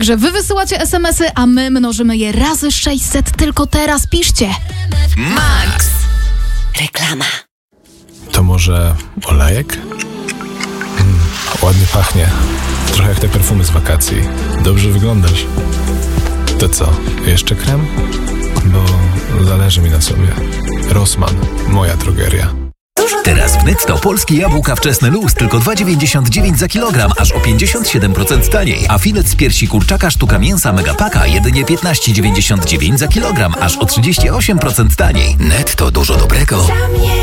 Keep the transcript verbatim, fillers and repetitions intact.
Także wy wysyłacie es em esy, a my mnożymy je razy sześćset tylko teraz. Piszcie. Max. Reklama. To może olejek? Mm, ładnie pachnie. Trochę jak te perfumy z wakacji. Dobrze wyglądasz. To co, jeszcze krem? Bo zależy mi na sobie. Rossmann, moja drogeria. Teraz w Netto polskie jabłka wczesne luz tylko dwa dziewięćdziesiąt dziewięć za kilogram, aż o pięćdziesiąt siedem procent taniej. A filet z piersi kurczaka sztuka mięsa Megapaka jedynie piętnaście dziewięćdziesiąt dziewięć za kilogram, aż o trzydzieści osiem procent taniej. Netto, dużo dobrego.